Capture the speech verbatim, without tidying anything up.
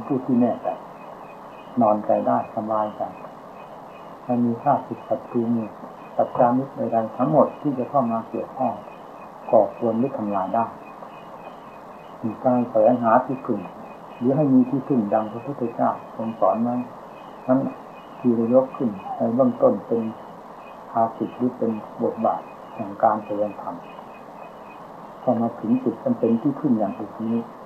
ผู้ที่แน่ใจนอนใจได้สบายใจไม่มีค่าศึกศัตรูมีตัดจามิตรใดๆทั้งหมดที่จะเข้ามาเกี่ยวข้องก่อควรหรือทำลายได้มีการแสวงหาที่พึ่งหรือให้มีที่พึ่งดังพระพุทธเจ้าทรงสอนไว้นั้นที่ได้ยกขึ้นในเบื้องต้นเป็นภาสิทธิหรือเป็นบทบาทแห่งการแสดงธรรมพอมาถึงจุดจำเป็นที่พึ่งอย่างอื่นนี้